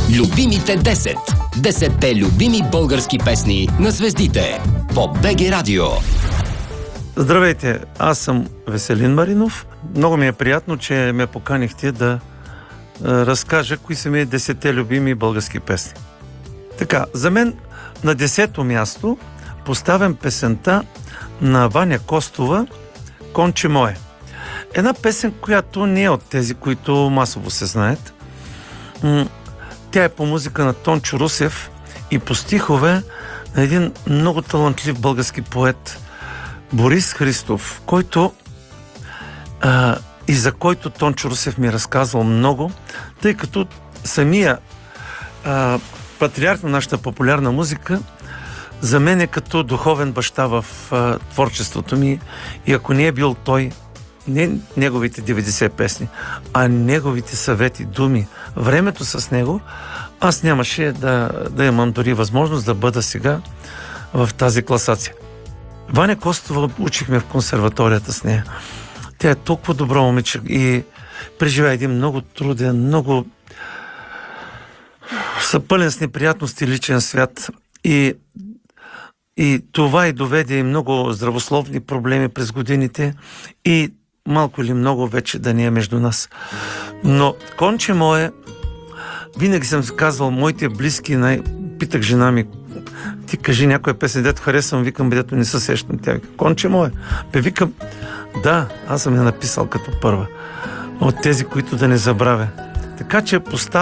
Любимите 10. 10-те любими български песни на звездите по БГ Радио. Здравейте, аз съм Веселин Маринов. Много ми е приятно, че ме поканихте да разкажа кои са ми 10-те любими български песни. Така, за мен на 10-то място поставям песента на Ваня Костова "Конче мое". Една песен, която не е от тези, които масово се знаят. Тя е по музика на Тончо Русев и по стихове на един много талантлив български поет Борис Христов, който и за който Тончо Русев ми е разказвал много, тъй като самия патриарх на нашата популярна музика за мен е като духовен баща в творчеството ми, и ако не е бил той, не неговите 90 песни, а неговите съвети, думи, времето с него, аз нямаше да имам дори възможност да бъда сега в тази класация. Ваня Костова учихме в консерваторията с нея. Тя е толкова добро момиче и преживя един много труден, много съпълен с неприятности личен свят. И това и доведе и много здравословни проблеми през годините и малко или много вече да не е между нас. Но "Конче мое", винаги съм казвал, моите близки, питах жена ми: "Ти кажи някоя песен, дето харесвам", викам, дето не се сещам. Тя вика: "Конче мое". Викам: "Да, аз съм я написал като първа. От тези, които да не забравя". Така че поставя